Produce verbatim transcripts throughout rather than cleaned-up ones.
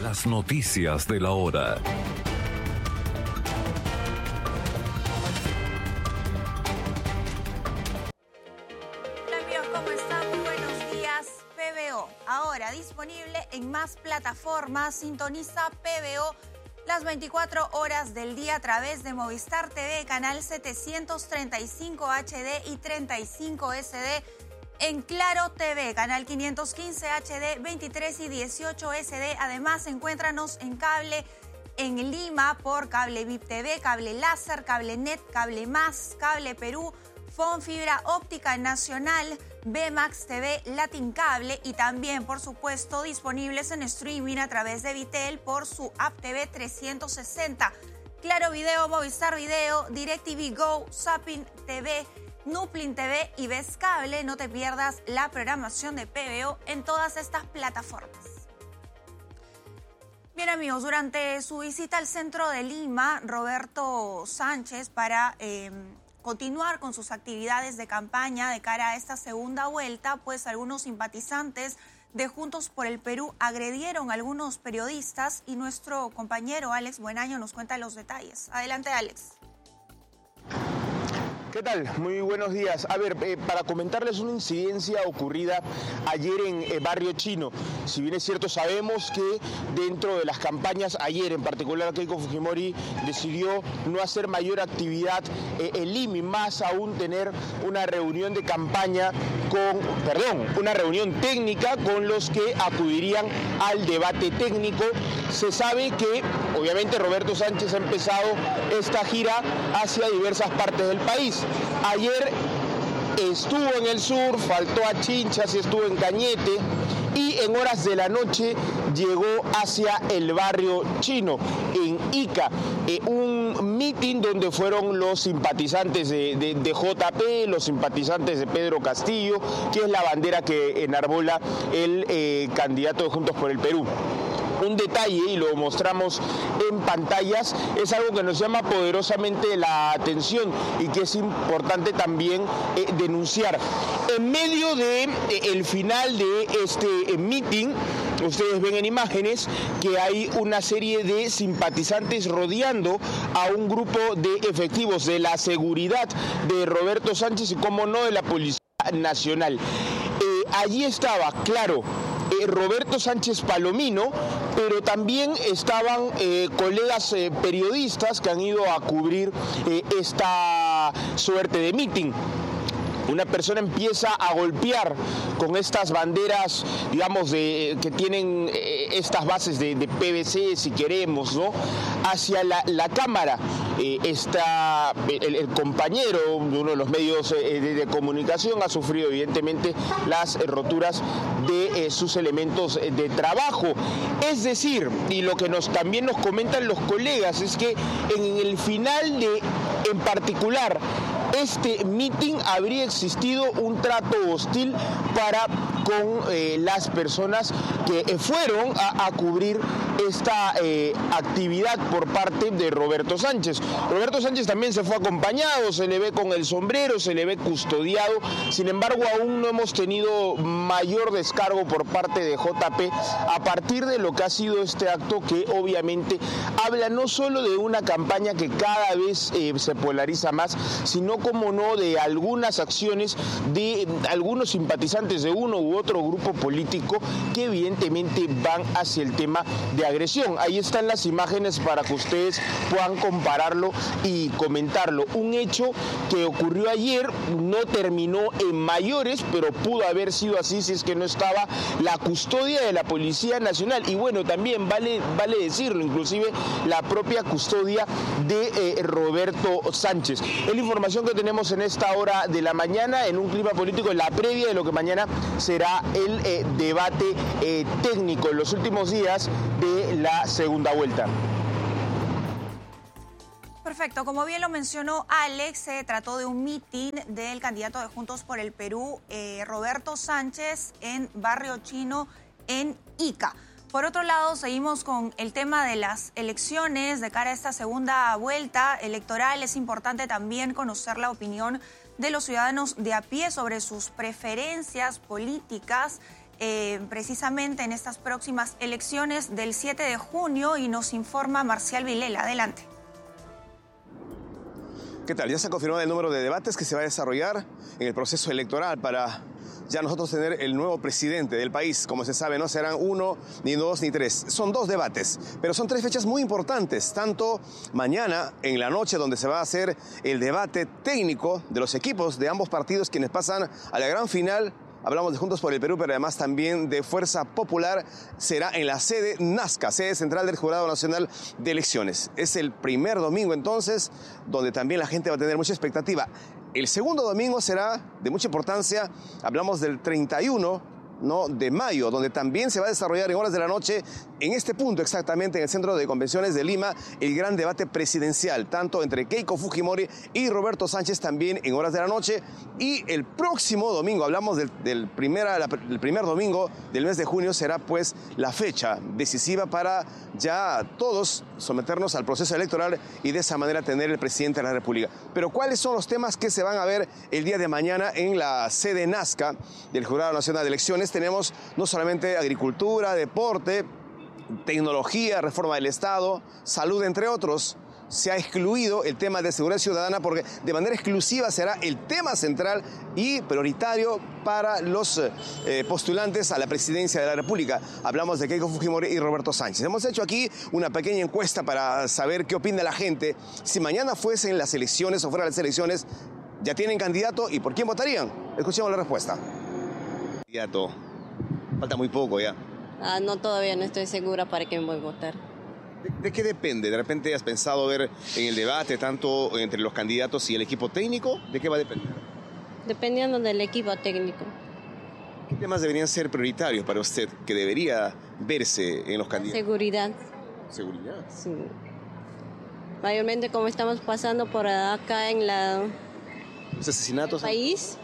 Las noticias de la hora. Hola amigos, ¿cómo están? Muy buenos días. P B O, ahora disponible en más plataformas. Sintoniza P B O las veinticuatro horas del día a través de Movistar T V, canal setecientos treinta y cinco H D y treinta y cinco S D. En Claro T V, canal quinientos quince H D, veintitrés y dieciocho S D. Además, encuéntranos en cable en Lima por Cable V I P T V, Cable Láser, Cable Net, Cable Más, Cable Perú, Fon Fibra Óptica Nacional, B Max T V, Latin Cable y también, por supuesto, disponibles en streaming a través de Vitel por su app T V trescientos sesenta. Claro Video, Movistar Video, DirecTV Go, Zapping T V, Nuplin T V y Ves Cable. No te pierdas la programación de P B O en todas estas plataformas. Bien amigos, durante su visita al centro de Lima, Roberto Sánchez, para eh, continuar con sus actividades de campaña de cara a esta segunda vuelta, pues algunos simpatizantes de Juntos por el Perú agredieron a algunos periodistas y nuestro compañero Alex Buenaño nos cuenta los detalles. Adelante, Alex. ¿Qué tal? Muy buenos días. A ver, eh, para comentarles una incidencia ocurrida ayer en eh, Barrio Chino. Si bien es cierto, sabemos que dentro de las campañas, ayer en particular Keiko Fujimori decidió no hacer mayor actividad eh, en Lima, y más aún tener una reunión de campaña con, perdón, una reunión técnica con los que acudirían al debate técnico. Se sabe que, obviamente, Roberto Sánchez ha empezado esta gira hacia diversas partes del país. Ayer estuvo en el sur, faltó a Chinchas y estuvo en Cañete, y en horas de la noche llegó hacia el Barrio Chino, en Ica, eh, un mitin donde fueron los simpatizantes de, de, de J P, los simpatizantes de Pedro Castillo, que es la bandera que enarbola el eh, candidato de Juntos por el Perú. Un detalle, y lo mostramos en pantallas, es algo que nos llama poderosamente la atención y que es importante también eh, denunciar. En medio de eh, el final de este eh, meeting, ustedes ven en imágenes que hay una serie de simpatizantes rodeando a un grupo de efectivos de la seguridad de Roberto Sánchez y, como no, de la Policía Nacional. Eh, allí estaba, claro, Eh, Roberto Sánchez Palomino, pero también estaban eh, colegas eh, periodistas que han ido a cubrir eh, esta suerte de mitin. Una persona empieza a golpear con estas banderas, digamos, de, que tienen eh, estas bases de, de P V C, si queremos, ¿no?, hacia la, la cámara. Eh, está el, el compañero de uno de los medios eh, de, de comunicación ha sufrido evidentemente las eh, roturas de eh, sus elementos de trabajo. Es decir, y lo que nos también nos comentan los colegas es que en el final de, en particular, este mitin habría existido un trato hostil para con eh, las personas que eh, fueron a, a cubrir esta eh, actividad por parte de Roberto Sánchez. Roberto Sánchez también se fue acompañado, se le ve con el sombrero, se le ve custodiado. Sin embargo, aún no hemos tenido mayor descargo por parte de J P a partir de lo que ha sido este acto, que obviamente habla no solo de una campaña que cada vez eh, se polariza más, sino, como no, de algunas acciones de algunos simpatizantes de uno u otro grupo político que evidentemente van hacia el tema de agresión. Ahí están las imágenes para que ustedes puedan compararlo y comentarlo. Un hecho que ocurrió ayer, no terminó en mayores, pero pudo haber sido así si es que no estaba la custodia de la Policía Nacional. Y bueno, también vale, vale decirlo, inclusive la propia custodia de eh, Roberto Sánchez. Es la información que tenemos en esta hora de la mañana, en un clima político, en la previa de lo que mañana será el eh, debate eh, técnico en los últimos días de la segunda vuelta. Perfecto, como bien lo mencionó Alex, se trató de un mitin del candidato de Juntos por el Perú, eh, Roberto Sánchez, en Barrio Chino, en Ica. Por otro lado, seguimos con el tema de las elecciones de cara a esta segunda vuelta electoral. Es importante también conocer la opinión de los ciudadanos de a pie sobre sus preferencias políticas. eh, precisamente en estas próximas elecciones del siete de junio y nos informa Marcial Vilela. Adelante. ¿Qué tal? Ya se ha confirmado el número de debates que se va a desarrollar en el proceso electoral para ya nosotros tener el nuevo presidente del país. Como se sabe, no serán uno, ni dos, ni tres. Son dos debates, pero son tres fechas muy importantes. Tanto mañana en la noche, donde se va a hacer el debate técnico de los equipos de ambos partidos, quienes pasan a la gran final. Hablamos de Juntos por el Perú, pero además también de Fuerza Popular. Será en la sede Nazca, sede central del Jurado Nacional de Elecciones. Es el primer domingo entonces, donde también la gente va a tener mucha expectativa. El segundo domingo será de mucha importancia. Hablamos del treinta y uno, ¿no?, de mayo, donde también se va a desarrollar en horas de la noche, en este punto exactamente, en el Centro de Convenciones de Lima, el gran debate presidencial, tanto entre Keiko Fujimori y Roberto Sánchez, también en horas de la noche. Y el próximo domingo, hablamos del, del primera, la, el primer domingo del mes de junio, será pues la fecha decisiva para ya todos someternos al proceso electoral y de esa manera tener el presidente de la República. Pero ¿cuáles son los temas que se van a ver el día de mañana en la sede Nazca del Jurado Nacional de Elecciones? Tenemos no solamente agricultura, deporte, tecnología, reforma del Estado, salud, entre otros. Se ha excluido el tema de seguridad ciudadana porque de manera exclusiva será el tema central y prioritario para los eh, postulantes a la presidencia de la República. Hablamos de Keiko Fujimori y Roberto Sánchez. Hemos hecho aquí una pequeña encuesta para saber qué opina la gente. Si mañana fuesen las elecciones o fueran las elecciones, ¿ya tienen candidato y por quién votarían? Escuchemos la respuesta. Candidato, falta muy poco ya. Ah, no, todavía no estoy segura para quién voy a votar. ¿De, ¿De qué depende? ¿De repente has pensado ver en el debate tanto entre los candidatos y el equipo técnico? ¿De qué va a depender? Dependiendo del equipo técnico. ¿Qué temas deberían ser prioritarios para usted que debería verse en los candidatos? Seguridad. ¿Seguridad? Sí. Mayormente como estamos pasando por acá en la... ¿Los asesinatos? El país,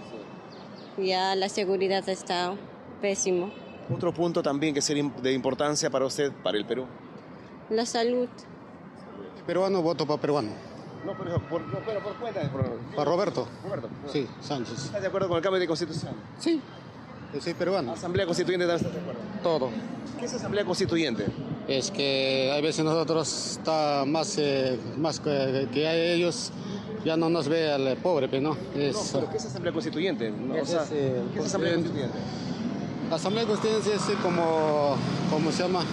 ya la seguridad está pésimo. Otro punto también que sería de importancia para usted, para el Perú. La salud. Peruano, voto para peruano. No, pero por, no, pero por cuenta. Por, ¿Para Roberto? Roberto. Sí, Sánchez. ¿Estás de acuerdo con el cambio de constitución? Sí, yo soy peruano. ¿Asamblea Constituyente también estás de acuerdo? Todo. ¿Qué es Asamblea Constituyente? Es que a veces nosotros está más, eh, más que, que a ellos ya no nos ve al pobre, pero no. Es, No, pero ¿qué es Asamblea Constituyente? No, o sea, es, eh, ¿qué es Asamblea Constituyente? La Asamblea Constituyente es como, ¿cómo se llama?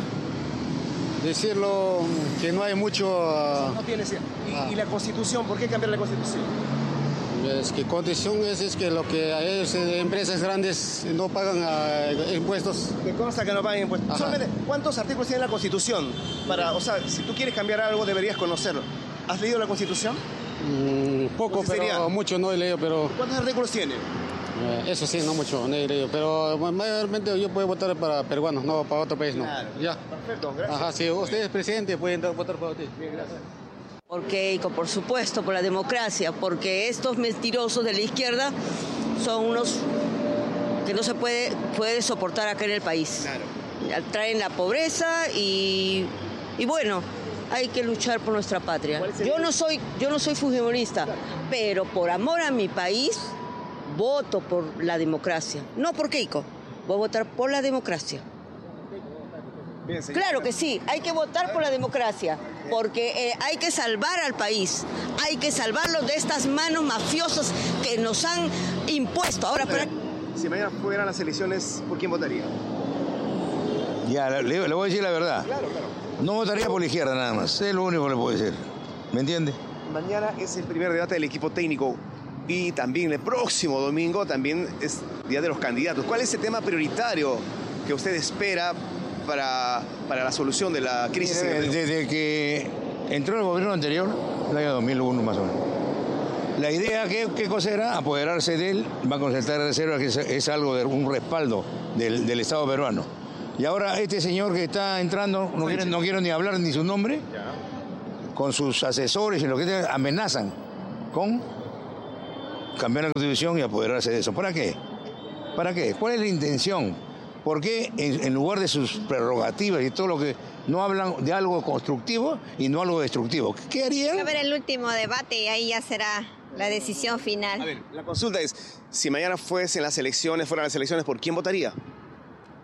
Decirlo que no hay mucho... Uh, no tiene... ¿Y, ah. ¿Y la Constitución? ¿Por qué cambiar la Constitución? Es que condición es, es que lo que a ellos, eh, empresas grandes no pagan uh, impuestos. Que consta que no pagan impuestos. Solamente, ¿cuántos artículos tiene la Constitución? Para, o sea, si tú quieres cambiar algo deberías conocerlo. ¿Has leído la Constitución? Mm, poco, pero sería? mucho no he leído, pero... ¿Cuántos artículos tiene? Eh, eso sí, no mucho, no he leído, pero mayormente yo puedo votar para peruanos, no para otro país, no. Claro. Ya. Perfecto, gracias. Ajá, si usted es presidente, pueden votar para usted. Bien, gracias. Por Keiko, por supuesto, por la democracia, porque estos mentirosos de la izquierda son unos que no se puede, puede soportar acá en el país. Claro. Traen la pobreza y, y bueno, hay que luchar por nuestra patria. Yo no soy, yo no soy fujimorista, claro, pero por amor a mi país voto por la democracia, no por Keiko, voy a votar por la democracia. Bien, claro que sí, hay que votar por la democracia, porque eh, hay que salvar al país, hay que salvarlo de estas manos mafiosas que nos han impuesto. Ahora, para... Si mañana fueran las elecciones, ¿por quién votaría? Ya, le, le voy a decir la verdad. Claro, claro. No votaría por la izquierda nada más, es lo único que le puedo decir. ¿Me entiende? Mañana es el primer debate del equipo técnico y también el próximo domingo también es día de los candidatos. ¿Cuál es el tema prioritario que usted espera para, para la solución de la crisis? Desde, desde que entró el gobierno anterior, el año dos mil uno más o menos, la idea, ¿qué, qué cosa era? Apoderarse de él, Banco Central de Reserva, que es, es algo de un respaldo del, del Estado peruano. Y ahora este señor que está entrando, no quiero, no quiero ni hablar ni su nombre, con sus asesores y lo que sea, amenazan con cambiar la Constitución y apoderarse de eso. ¿Para qué? ¿Para qué? ¿Cuál es la intención? ¿Por qué en, en lugar de sus prerrogativas y todo lo que no hablan de algo constructivo y no algo destructivo? ¿Qué harían? A ver el último debate y ahí ya será la decisión final. A ver, la consulta es, si mañana fuesen las elecciones, fueran las elecciones, ¿por quién votaría?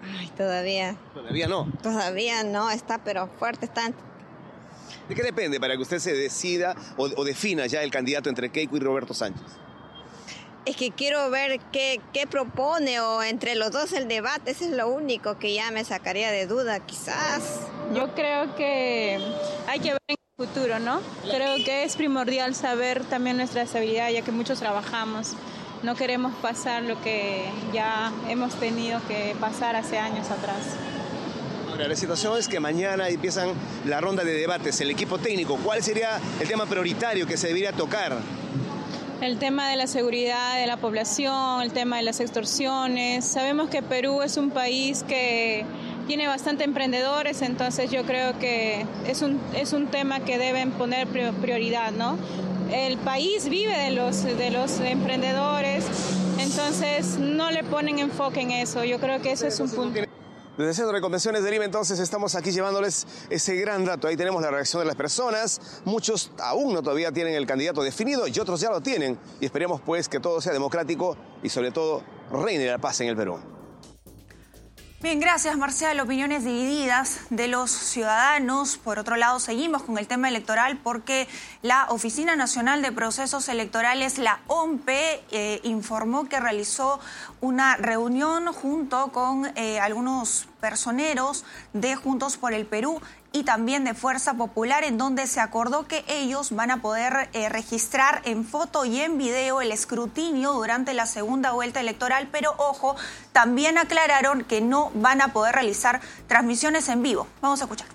Ay, todavía. ¿Todavía no? Todavía no, está pero fuerte, está. ¿De qué depende para que usted se decida o, o defina ya el candidato entre Keiko y Roberto Sánchez? Es que quiero ver qué, qué propone o entre los dos el debate, eso es lo único que ya me sacaría de duda, quizás. Yo creo que hay que ver en el futuro, ¿no? Creo que es primordial saber también nuestra estabilidad, ya que muchos trabajamos. No queremos pasar lo que ya hemos tenido que pasar hace años atrás. Ahora, la situación es que mañana empiezan la ronda de debates, el equipo técnico. ¿Cuál sería el tema prioritario que se debería tocar? El tema de la seguridad de la población, el tema de las extorsiones. Sabemos que Perú es un país que tiene bastante emprendedores, entonces yo creo que es un, es un tema que deben poner prioridad, ¿no? El país vive de los, de los emprendedores, entonces no le ponen enfoque en eso. Yo creo que eso es un punto. Desde el Centro de Convenciones de Lima, entonces, estamos aquí llevándoles ese gran dato. Ahí tenemos la reacción de las personas. Muchos aún no todavía tienen el candidato definido y otros ya lo tienen. Y esperemos, pues, que todo sea democrático y, sobre todo, reine la paz en el Perú. Bien, gracias, Marcial. Opiniones divididas de los ciudadanos. Por otro lado, seguimos con el tema electoral porque la Oficina Nacional de Procesos Electorales, la O M P, eh, informó que realizó una reunión junto con eh, algunos personeros de Juntos por el Perú y también de Fuerza Popular, en donde se acordó que ellos van a poder eh, registrar en foto y en video el escrutinio durante la segunda vuelta electoral, pero ojo, también aclararon que no van a poder realizar transmisiones en vivo. Vamos a escuchar.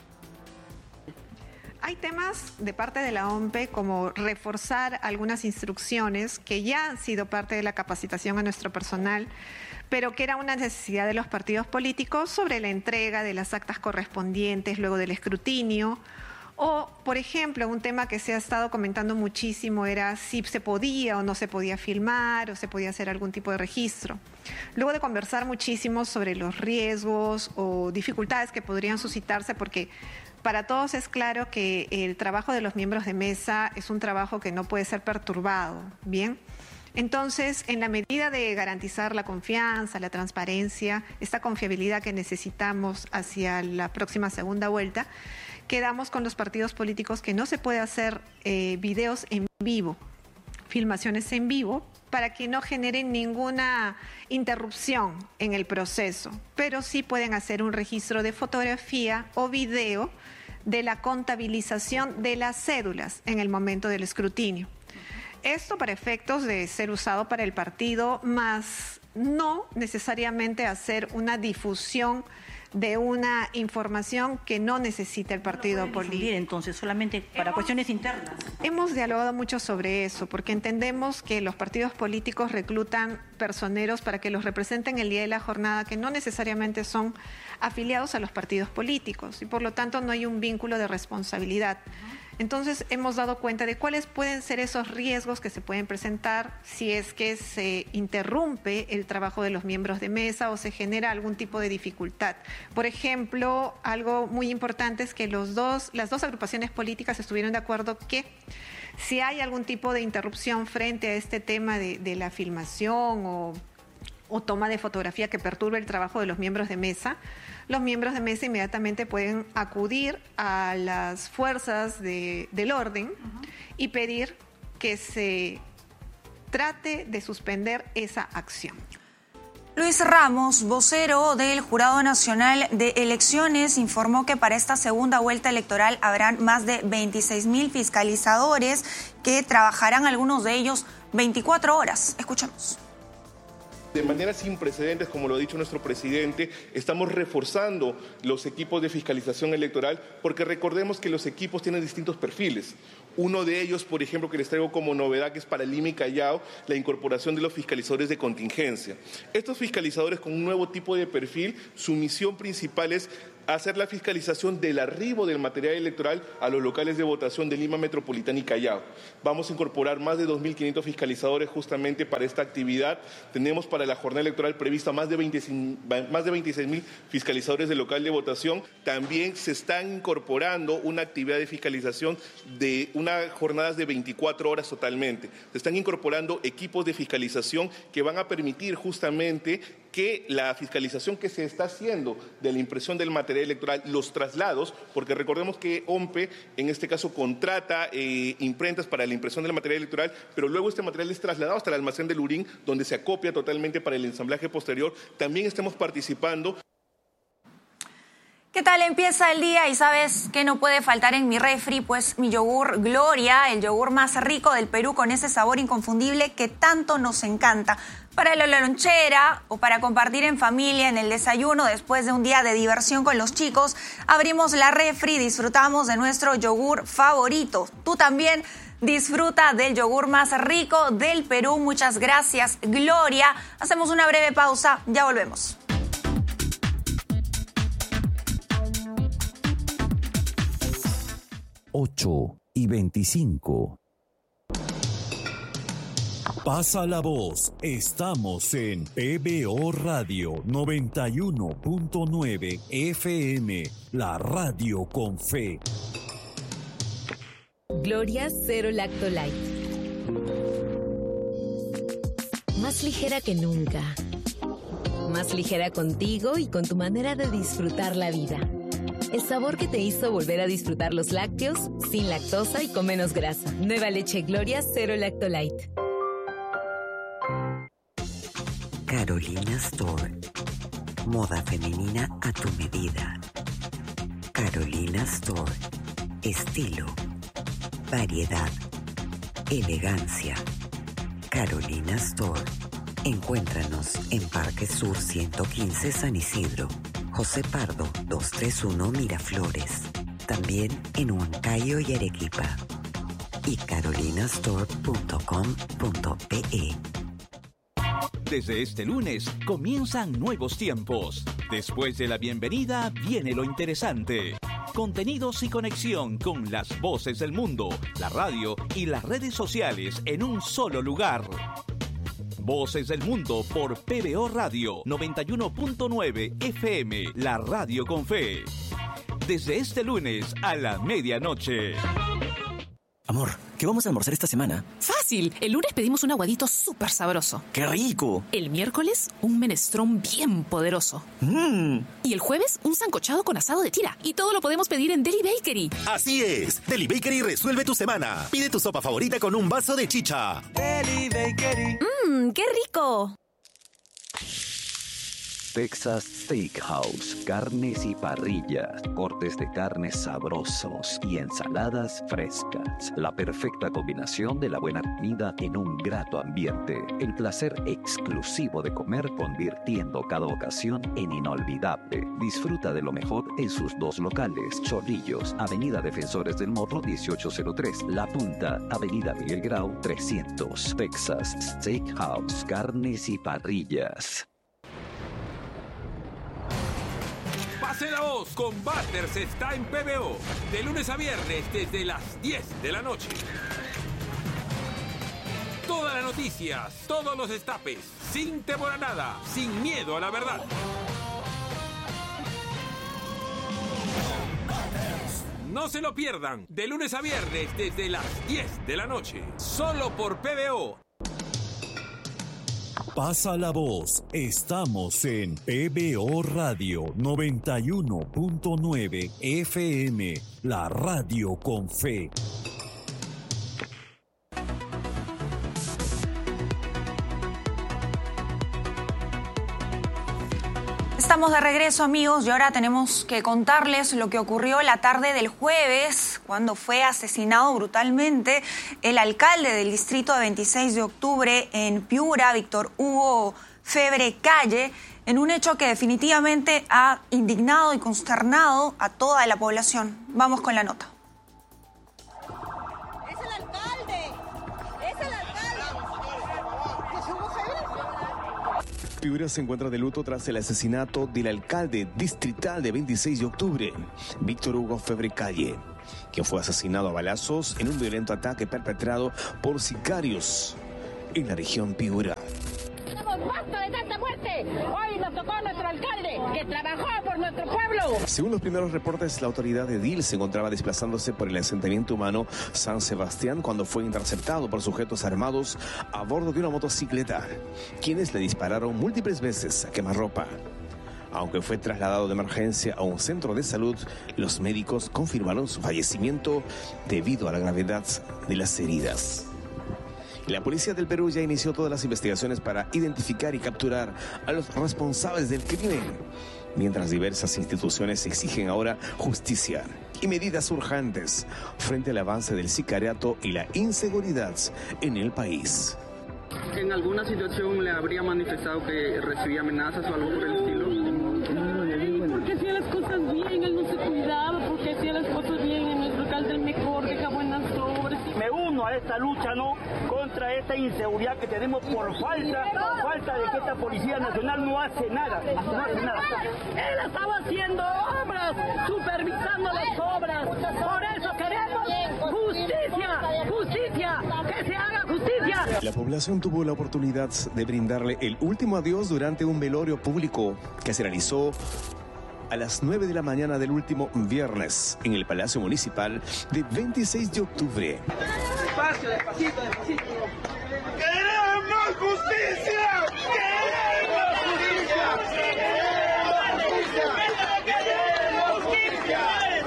Hay temas de parte de la O M P como reforzar algunas instrucciones que ya han sido parte de la capacitación a nuestro personal, pero que era una necesidad de los partidos políticos sobre la entrega de las actas correspondientes luego del escrutinio. O, por ejemplo, un tema que se ha estado comentando muchísimo era si se podía o no se podía filmar o se podía hacer algún tipo de registro. Luego de conversar muchísimo sobre los riesgos o dificultades que podrían suscitarse, porque para todos es claro que el trabajo de los miembros de mesa es un trabajo que no puede ser perturbado, ¿bien? Entonces, en la medida de garantizar la confianza, la transparencia, esta confiabilidad que necesitamos hacia la próxima segunda vuelta, quedamos con los partidos políticos que no se puede hacer eh, videos en vivo, filmaciones en vivo, para que no generen ninguna interrupción en el proceso, pero sí pueden hacer un registro de fotografía o video de la contabilización de las cédulas en el momento del escrutinio. Esto para efectos de ser usado para el partido, más no necesariamente hacer una difusión de una información que no necesita el partido político. Entonces, solamente para hemos, cuestiones internas. Hemos dialogado mucho sobre eso, porque entendemos que los partidos políticos reclutan personeros para que los representen el día de la jornada, que no necesariamente son afiliados a los partidos políticos, y por lo tanto no hay un vínculo de responsabilidad. Uh-huh. Entonces hemos dado cuenta de cuáles pueden ser esos riesgos que se pueden presentar si es que se interrumpe el trabajo de los miembros de mesa o se genera algún tipo de dificultad. Por ejemplo, algo muy importante es que los dos, las dos agrupaciones políticas estuvieron de acuerdo que si hay algún tipo de interrupción frente a este tema de, de la filmación o, o toma de fotografía que perturbe el trabajo de los miembros de mesa, los miembros de mesa inmediatamente pueden acudir a las fuerzas de, del orden uh-huh. y pedir que se trate de suspender esa acción. Luis Ramos, vocero del Jurado Nacional de Elecciones, informó que para esta segunda vuelta electoral habrán más de veintiséis mil fiscalizadores que trabajarán, algunos de ellos, veinticuatro horas. Escuchemos. De manera sin precedentes, como lo ha dicho nuestro presidente, estamos reforzando los equipos de fiscalización electoral porque recordemos que los equipos tienen distintos perfiles. Uno de ellos, por ejemplo, que les traigo como novedad, que es para Lima y Callao, la incorporación de los fiscalizadores de contingencia. Estos fiscalizadores con un nuevo tipo de perfil, su misión principal es hacer la fiscalización del arribo del material electoral a los locales de votación de Lima Metropolitana y Callao. Vamos a incorporar más de dos mil quinientos fiscalizadores justamente para esta actividad. Tenemos para la jornada electoral prevista más de veintiséis mil fiscalizadores del local de votación. También se están incorporando una actividad de fiscalización de unas jornadas de veinticuatro horas totalmente. Se están incorporando equipos de fiscalización que van a permitir justamente que la fiscalización que se está haciendo de la impresión del material electoral, los traslados, porque recordemos que O M P en este caso contrata eh, imprentas para la impresión del material electoral, pero luego este material es trasladado hasta el almacén del Lurín, donde se acopia totalmente para el ensamblaje posterior. También estamos participando. ¿Qué tal empieza el día? Y sabes que no puede faltar en mi refri, pues mi yogur Gloria, el yogur más rico del Perú con ese sabor inconfundible que tanto nos encanta. Para la lonchera o para compartir en familia en el desayuno después de un día de diversión con los chicos, abrimos la refri y disfrutamos de nuestro yogur favorito. Tú también disfruta del yogur más rico del Perú. Muchas gracias, Gloria. Hacemos una breve pausa, ya volvemos. ocho y veinticinco. Pasa la voz. Estamos en P B O Radio noventa y uno punto nueve F M, la radio con fe. Gloria Cero Lacto Light. Más ligera que nunca. Más ligera contigo y con tu manera de disfrutar la vida. El sabor que te hizo volver a disfrutar los lácteos sin lactosa y con menos grasa. Nueva leche Gloria Cero Lacto Light. Carolina Store. Moda femenina a tu medida. Carolina Store. Estilo. Variedad. Elegancia. Carolina Store. Encuéntranos en Parque Sur ciento quince San Isidro. José Pardo, doscientos treinta y uno Miraflores. También en Huancayo y Arequipa. Y carolinastore punto com punto pe. Desde este lunes comienzan nuevos tiempos. Después de la bienvenida viene lo interesante. Contenidos y conexión con las voces del mundo, la radio y las redes sociales en un solo lugar. Voces del Mundo por P B O Radio noventa y uno punto nueve F M, la radio con fe. Desde este lunes a la medianoche. Amor, ¿qué vamos a almorzar esta semana? Fácil. El lunes pedimos un aguadito súper sabroso. ¡Qué rico! El miércoles, un menestrón bien poderoso. ¡Mmm! Y el jueves, un sancochado con asado de tira. Y todo lo podemos pedir en Deli Bakery. Así es. Deli Bakery resuelve tu semana. Pide tu sopa favorita con un vaso de chicha. Deli Bakery. ¡Mmm! ¡Qué rico! Texas Steakhouse, carnes y parrillas, cortes de carnes sabrosos y ensaladas frescas. La perfecta combinación de la buena comida en un grato ambiente. El placer exclusivo de comer convirtiendo cada ocasión en inolvidable. Disfruta de lo mejor en sus dos locales. Chorrillos, Avenida Defensores del Morro dieciocho cero tres. La Punta, Avenida Miguel Grau trescientos. Texas Steakhouse, carnes y parrillas. Pase la voz con Butters está en P B O, de lunes a viernes desde las diez de la noche. Todas las noticias, todos los destapes, sin temor a nada, sin miedo a la verdad. No se lo pierdan, de lunes a viernes desde las diez de la noche, solo por P B O. Pasa la voz. Estamos en P B O Radio noventa y uno punto nueve F M, la radio con fe. Estamos de regreso, amigos, y ahora tenemos que contarles lo que ocurrió la tarde del jueves, cuando fue asesinado brutalmente el alcalde del distrito de veintiséis de octubre en Piura, Víctor Hugo Febre Calle, en un hecho que definitivamente ha indignado y consternado a toda la población. Vamos con la nota. Piura se encuentra de luto tras el asesinato del alcalde distrital de veintiséis de octubre, Víctor Hugo Febre Calle, quien fue asesinado a balazos en un violento ataque perpetrado por sicarios en la región Piura. Tenemos queremos basta de tanta muerte. Hoy nos tocó nuestro alcalde, que trabajó por nuestro pueblo. Según los primeros reportes, la autoridad edil se encontraba desplazándose por el asentamiento humano San Sebastián cuando fue interceptado por sujetos armados a bordo de una motocicleta, quienes le dispararon múltiples veces a quemarropa. Aunque fue trasladado de emergencia a un centro de salud, los médicos confirmaron su fallecimiento debido a la gravedad de las heridas. La policía del Perú ya inició todas las investigaciones para identificar y capturar a los responsables del crimen, mientras diversas instituciones exigen ahora justicia y medidas urgentes frente al avance del sicariato y la inseguridad en el país. ¿En alguna situación le habría manifestado que recibía amenazas o algo por el estilo? Porque hacía las cosas bien, él no se cuidaba, porque hacía las cosas bien, en nuestro alcalde mejor, deja buenas obras. Me uno a esta lucha, ¿no?, contra esta inseguridad que tenemos por falta, por falta de que esta Policía Nacional no hace nada, no hace nada. Él estaba haciendo obras, supervisando las obras, por eso queremos justicia, justicia, que se haga justicia. La población tuvo la oportunidad de brindarle el último adiós durante un velorio público que se realizó a las nueve de la mañana del último viernes en el Palacio Municipal de veintiséis de octubre. Despacio, despacito, despacito. ¡Queremos justicia! ¡Queremos justicia! ¡Queremos justicia! ¡Queremos justicia!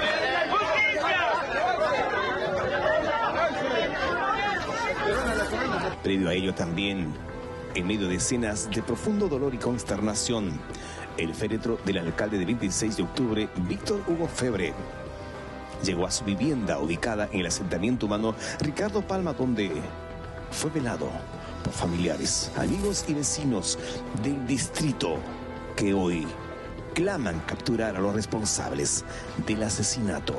¡Justicia! Previo a ello también, en medio de escenas de profundo dolor y consternación, el féretro del alcalde de veintiséis de octubre, Víctor Hugo Febre, llegó a su vivienda ubicada en el asentamiento humano Ricardo Palma, donde fue velado por familiares, amigos y vecinos del distrito que hoy claman capturar a los responsables del asesinato.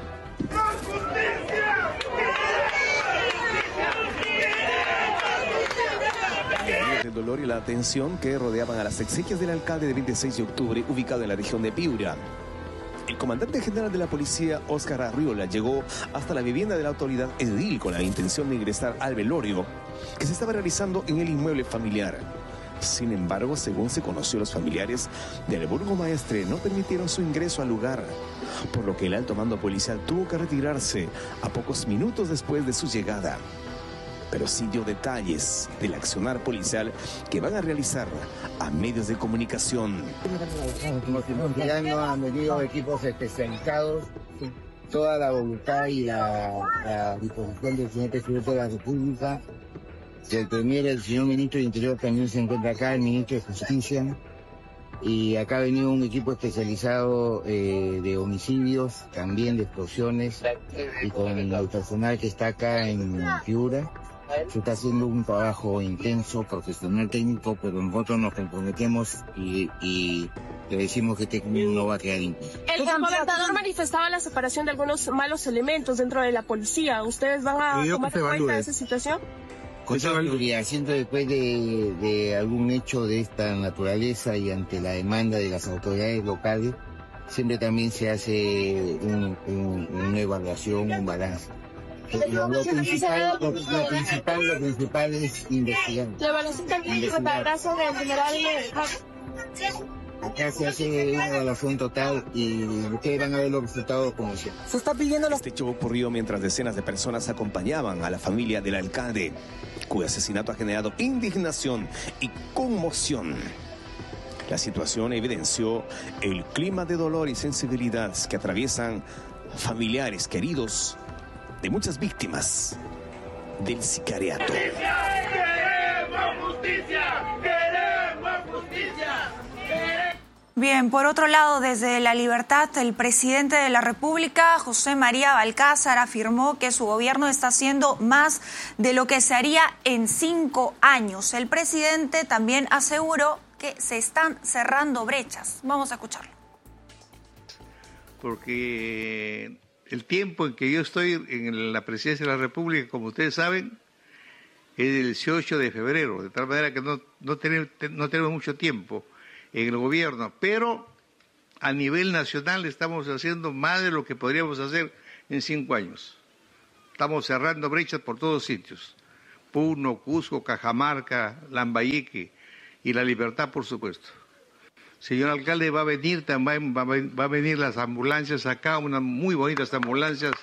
El dolor y la atención que rodeaban a las exequias del alcalde de veintiséis de octubre, ubicado en la región de Piura. El comandante general de la policía, Óscar Arriola, llegó hasta la vivienda de la autoridad edil con la intención de ingresar al velorio que se estaba realizando en el inmueble familiar. Sin embargo, según se conoció, los familiares del burgomaestre no permitieron su ingreso al lugar, por lo que el alto mando policial tuvo que retirarse a pocos minutos después de su llegada. Pero sí dio detalles del accionar policial que van a realizar a medios de comunicación. Ya nos han venido equipos especializados, toda la voluntad y la, la disposición del señor presidente de la República, del Premier, el señor ministro de Interior también se encuentra acá, el ministro de Justicia, y acá ha venido un equipo especializado eh, de homicidios, también de explosiones, y con el personal que está acá en Piura. Se está haciendo un trabajo intenso, profesional, técnico, pero nosotros nos comprometemos y, y le decimos que este crimen no va a quedar impune. El gobernador manifestaba la separación de algunos malos elementos dentro de la policía. ¿Ustedes van a tomar en cuenta esa situación? Con seguridad, siempre después de, de algún hecho de esta naturaleza y ante la demanda de las autoridades locales, siempre también se hace un, un, una evaluación, un balance. Lo, lo, principal, lo, lo, principal, lo principal es investigar. La evaluación también recaerá sobre el general. Acá se hace una evaluación total y ustedes van a ver los resultados como siempre. Se está pidiendo los... Este hecho ocurrió mientras decenas de personas acompañaban a la familia del alcalde, cuyo asesinato ha generado indignación y conmoción. La situación evidenció el clima de dolor y sensibilidad que atraviesan familiares queridos de muchas víctimas del sicariato. ¡Queremos justicia! ¡Queremos justicia! Bien, por otro lado, desde La Libertad, el presidente de la República, José María Balcázar, afirmó que su gobierno está haciendo más de lo que se haría en cinco años. El presidente también aseguró que se están cerrando brechas. Vamos a escucharlo. Porque el tiempo en que yo estoy en la presidencia de la República, como ustedes saben, es el dieciocho de febrero, de tal manera que no, no, tenemos, no tenemos mucho tiempo en el gobierno, pero a nivel nacional estamos haciendo más de lo que podríamos hacer en cinco años. Estamos cerrando brechas por todos sitios, Puno, Cusco, Cajamarca, Lambayeque, y la libertad, por supuesto. Señor alcalde, va a venir también, va a, va a venir las ambulancias acá, unas muy bonitas ambulancias.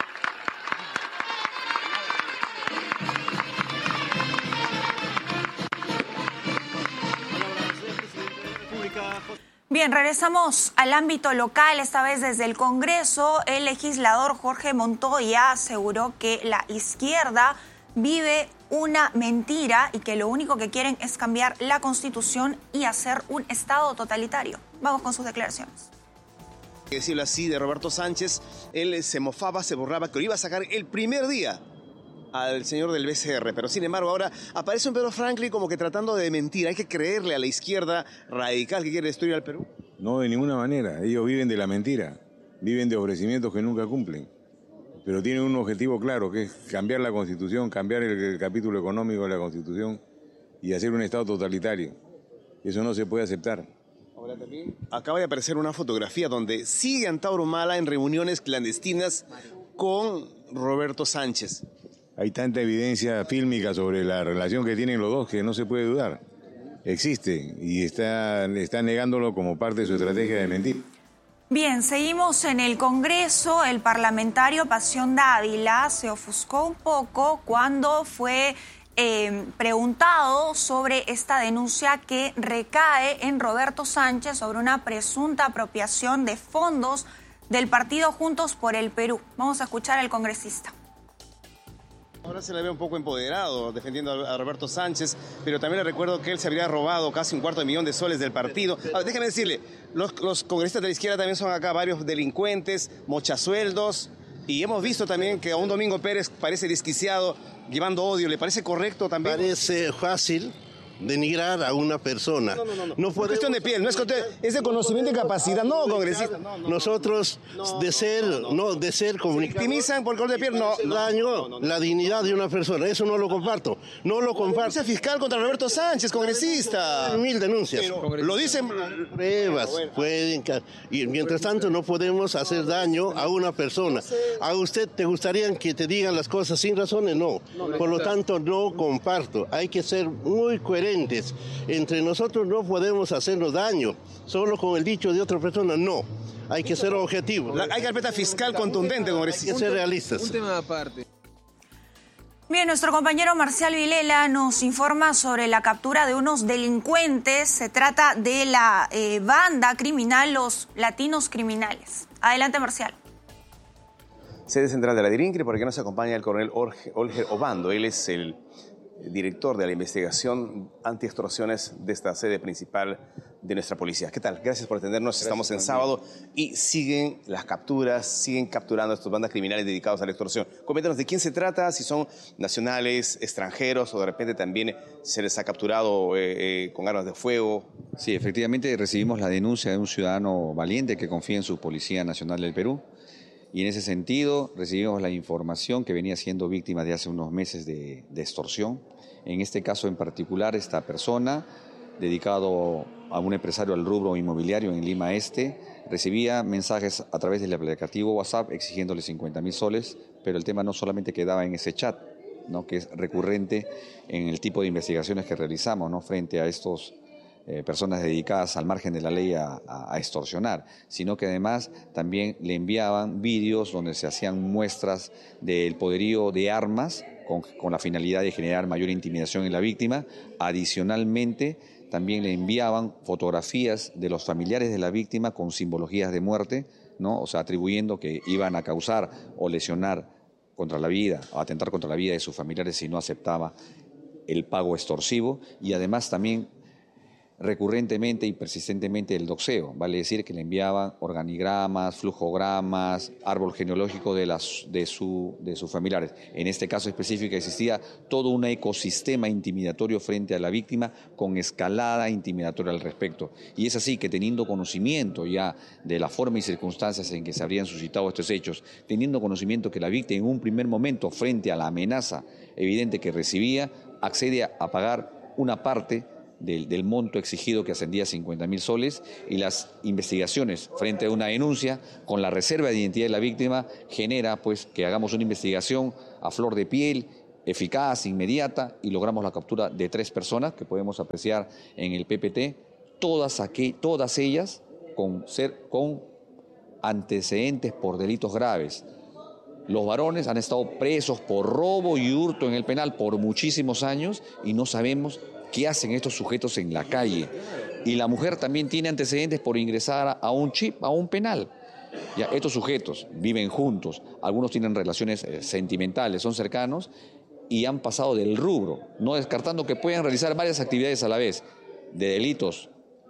Bien, regresamos al ámbito local, esta vez desde el Congreso. El legislador Jorge Montoya aseguró que la izquierda vive una mentira y que lo único que quieren es cambiar la Constitución y hacer un Estado totalitario. Vamos con sus declaraciones. Decirlo así, de Roberto Sánchez, él se mofaba, se burlaba que lo iba a sacar el primer día al señor del B C R, pero sin embargo ahora aparece un Pedro Franklin como que tratando de mentir. Hay que creerle a la izquierda radical que quiere destruir al Perú. No, de ninguna manera. Ellos viven de la mentira, viven de ofrecimientos que nunca cumplen, pero tienen un objetivo claro, que es cambiar la Constitución, cambiar el, el capítulo económico de la Constitución y hacer un Estado totalitario. Eso no se puede aceptar. Ahora también acaba de aparecer una fotografía donde sigue Antauro Humala en reuniones clandestinas con Roberto Sánchez. Hay tanta evidencia fílmica sobre la relación que tienen los dos que no se puede dudar. Existe y está, está negándolo como parte de su estrategia de mentir. Bien, seguimos en el Congreso. El parlamentario Pasión Dávila se ofuscó un poco cuando fue eh, preguntado sobre esta denuncia que recae en Roberto Sánchez sobre una presunta apropiación de fondos del partido Juntos por el Perú. Vamos a escuchar al congresista. Ahora se le ve un poco empoderado defendiendo a Roberto Sánchez, pero también le recuerdo que él se habría robado casi un cuarto de millón de soles del partido. Ver, déjame decirle, los, los congresistas de la izquierda también son acá varios delincuentes, mochasueldos, y hemos visto también que a un Domingo Pérez parece desquiciado, llevando odio. ¿Le parece correcto también? Parece fácil denigrar a una persona. No, no, no. no. no podemos... Es cuestión de piel, no es, es de conocimiento y capacidad, no, congresista. No, no, Nosotros, no, de ser, no, no, no, de ser comunicados... Victimizan por color de piel, no. no daño no, no, no. la dignidad de una persona, eso no lo comparto. No lo comparto. Denuncia fiscal contra Roberto Sánchez, congresista. Mil denuncias. Pero, lo dicen... Pruebas, pueden... Y mientras tanto no podemos hacer daño a una persona. ¿A usted te gustaría que te digan las cosas sin razones? No. Por lo tanto, no comparto. Hay que ser muy coherentes. Entre nosotros no podemos hacernos daño, solo con el dicho de otra persona, no. Hay que ser objetivos. La, hay carpeta fiscal contundente, congresista. Hay que ser realistas. Un tema aparte. Bien, nuestro compañero Marcial Vilela nos informa sobre la captura de unos delincuentes. Se trata de la eh, banda criminal Los Latinos Criminales. Adelante, Marcial. Sede central de la DIRINCRE, por aquí nos acompaña el coronel Olger Obando. Él es el director de la investigación anti-extorsiones de esta sede principal de nuestra policía. ¿Qué tal? Gracias por atendernos. Gracias. Estamos en sábado y siguen las capturas, siguen capturando a estas bandas criminales dedicadas a la extorsión. Coméntanos de quién se trata, si son nacionales, extranjeros o de repente también se les ha capturado eh, eh, con armas de fuego. Sí, efectivamente recibimos la denuncia de un ciudadano valiente que confía en su Policía Nacional del Perú. Y en ese sentido recibimos la información que venía siendo víctima de hace unos meses de, de extorsión. En este caso en particular, esta persona, dedicado a un empresario al rubro inmobiliario en Lima Este, recibía mensajes a través del aplicativo WhatsApp exigiéndole cincuenta mil soles, pero el tema no solamente quedaba en ese chat, ¿no?, que es recurrente en el tipo de investigaciones que realizamos, ¿no?, frente a estos Eh, personas dedicadas al margen de la ley a, a, a extorsionar, sino que además también le enviaban vídeos donde se hacían muestras del poderío de armas con, con la finalidad de generar mayor intimidación en la víctima. Adicionalmente, también le enviaban fotografías de los familiares de la víctima con simbologías de muerte, ¿no?, o sea, atribuyendo que iban a causar o lesionar contra la vida, o atentar contra la vida de sus familiares si no aceptaba el pago extorsivo, y además también recurrentemente y persistentemente el doxeo, vale decir que le enviaban organigramas, flujogramas, árbol genealógico de, las, de, su, de sus familiares. En este caso específico existía todo un ecosistema intimidatorio frente a la víctima con escalada intimidatoria al respecto. Y es así que teniendo conocimiento ya de la forma y circunstancias en que se habrían suscitado estos hechos, teniendo conocimiento que la víctima en un primer momento frente a la amenaza evidente que recibía, accede a pagar una parte Del, del monto exigido que ascendía a cincuenta mil soles, y las investigaciones frente a una denuncia con la reserva de identidad de la víctima genera pues que hagamos una investigación a flor de piel eficaz, inmediata, y logramos la captura de tres personas que podemos apreciar en el P P T, todas, aquí, todas ellas con, ser, con antecedentes por delitos graves. Los varones han estado presos por robo y hurto en el penal por muchísimos años y no sabemos qué hacen estos sujetos en la calle. Y la mujer también tiene antecedentes por ingresar a un chip, a un penal. Ya, estos sujetos viven juntos, algunos tienen relaciones eh, sentimentales, son cercanos y han pasado del rubro, no descartando que puedan realizar varias actividades a la vez, de delitos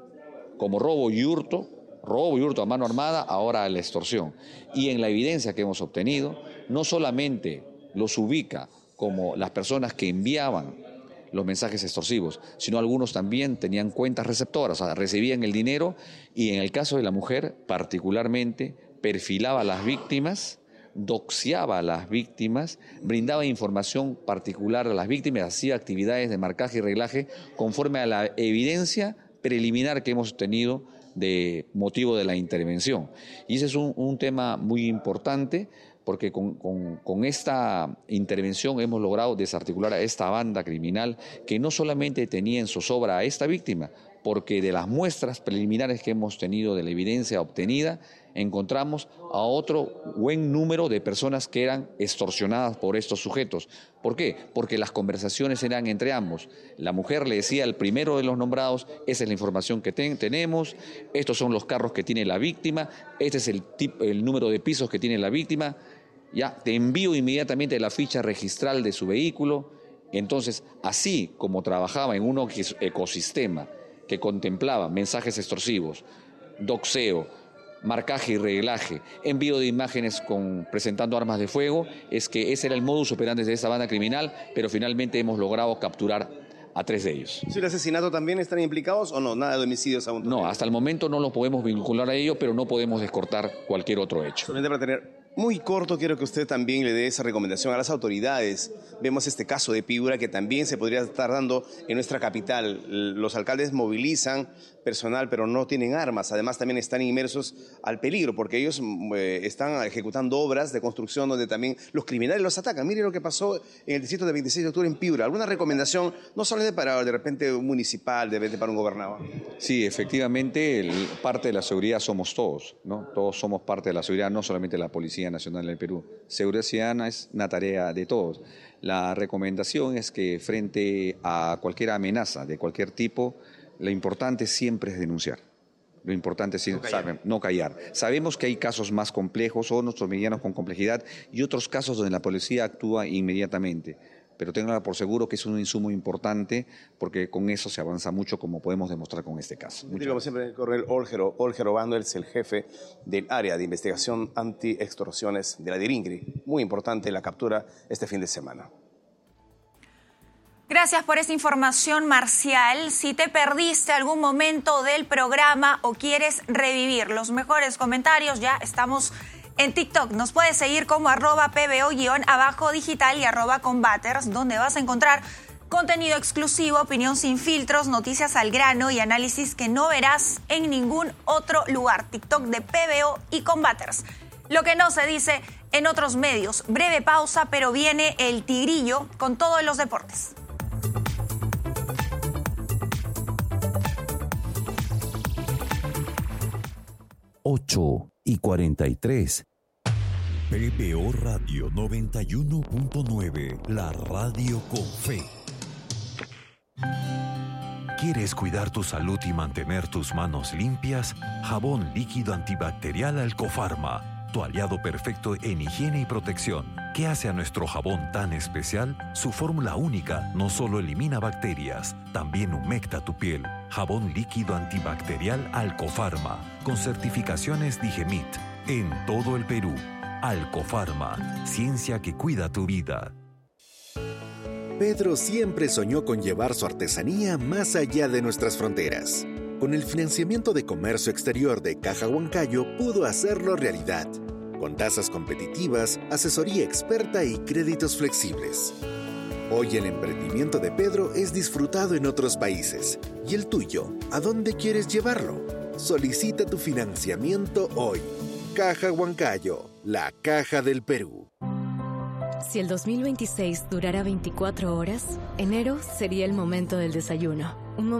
como robo y hurto, robo y hurto a mano armada, ahora a la extorsión. Y en la evidencia que hemos obtenido, no solamente los ubica como las personas que enviaban los mensajes extorsivos, sino algunos también tenían cuentas receptoras, o sea, recibían el dinero y en el caso de la mujer particularmente perfilaba a las víctimas, doxiaba a las víctimas, brindaba información particular a las víctimas, hacía actividades de marcaje y reglaje conforme a la evidencia preliminar que hemos tenido de motivo de la intervención. Y ese es un, un tema muy importante porque con, con, con esta intervención hemos logrado desarticular a esta banda criminal que no solamente tenía en zozobra a esta víctima, porque de las muestras preliminares que hemos tenido de la evidencia obtenida, encontramos a otro buen número de personas que eran extorsionadas por estos sujetos. ¿Por qué? Porque las conversaciones eran entre ambos. La mujer le decía al primero de los nombrados, esa es la información que ten, tenemos, estos son los carros que tiene la víctima, este es el, tip, el número de pisos que tiene la víctima, ya te envío inmediatamente la ficha registral de su vehículo. Entonces, así como trabajaba en un ecosistema que contemplaba mensajes extorsivos, doxeo, marcaje y reglaje, envío de imágenes con, presentando armas de fuego, es que ese era el modus operandi de esa banda criminal, pero finalmente hemos logrado capturar a tres de ellos. ¿Si el asesinato también están implicados o no? Nada de homicidios aún. No, hasta el momento no lo podemos vincular a ello, pero no podemos descartar cualquier otro hecho. Solamente para tener muy corto, quiero que usted también le dé esa recomendación a las autoridades. Vemos este caso de Piura que también se podría estar dando en nuestra capital. Los alcaldes movilizan personal, pero no tienen armas. Además, también están inmersos al peligro, porque ellos eh, están ejecutando obras de construcción donde también los criminales los atacan. Mire lo que pasó en el distrito de veintiséis de octubre en Piura. ¿Alguna recomendación, no solamente para de repente un municipal, de repente para un gobernador? Sí, efectivamente, el, parte de la seguridad somos todos, ¿no? Todos somos parte de la seguridad, no solamente la Policía Nacional del Perú. Seguridad ciudadana es una tarea de todos. La recomendación es que frente a cualquier amenaza de cualquier tipo, lo importante siempre es denunciar. Lo importante es no callar. no callar. Sabemos que hay casos más complejos o nuestros medianos con complejidad y otros casos donde la policía actúa inmediatamente. Pero tengan por seguro que es un insumo importante porque con eso se avanza mucho, como podemos demostrar con este caso. Muchas Como siempre, el coronel Olger, Olger Obando es el jefe del área de investigación anti-extorsiones de la DIRINCRI. Muy importante la captura este fin de semana. Gracias por esa información, Marcial. Si te perdiste algún momento del programa o quieres revivir los mejores comentarios, ya estamos en TikTok. Nos puedes seguir como arroba pbo-abajo digital y arroba combaters, donde vas a encontrar contenido exclusivo, opinión sin filtros, noticias al grano y análisis que no verás en ningún otro lugar. TikTok de P B O y Combaters. Lo que no se dice en otros medios. Breve pausa, pero viene el Tigrillo con todos los deportes. ocho y cuarenta y tres. P B O Radio noventa y uno punto nueve, la radio con fe. ¿Quieres cuidar tu salud y mantener tus manos limpias? Jabón líquido antibacterial Alcofarma, tu aliado perfecto en higiene y protección. ¿Qué hace a nuestro jabón tan especial? Su fórmula única no solo elimina bacterias, también humecta tu piel. Jabón líquido antibacterial Alcofarma, con certificaciones Digemit, en todo el Perú. Alcofarma, ciencia que cuida tu vida. Pedro siempre soñó con llevar su artesanía más allá de nuestras fronteras. Con el financiamiento de comercio exterior de Caja Huancayo pudo hacerlo realidad. Con tasas competitivas, asesoría experta y créditos flexibles. Hoy el emprendimiento de Pedro es disfrutado en otros países. ¿Y el tuyo? ¿A dónde quieres llevarlo? Solicita tu financiamiento hoy. Caja Huancayo, la caja del Perú. Si el dos mil veintiséis durara veinticuatro horas, enero sería el momento del desayuno. Un